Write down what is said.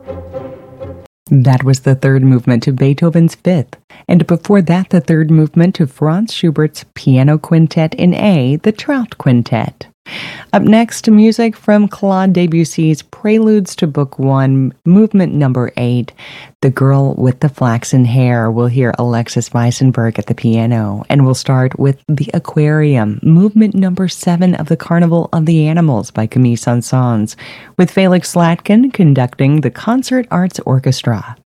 That was the third movement to Beethoven's Fifth, and before that, the third movement to Franz Schubert's Piano Quintet in A, the Trout Quintet. Up next, music from Claude Debussy's Preludes to Book One, movement number 8, The Girl with the Flaxen Hair. We'll hear Alexis Weissenberg at the piano, and we'll start with The Aquarium, movement number 7 of The Carnival of the Animals by Camille Saint-Saëns, with Felix Slatkin conducting the Concert Arts Orchestra.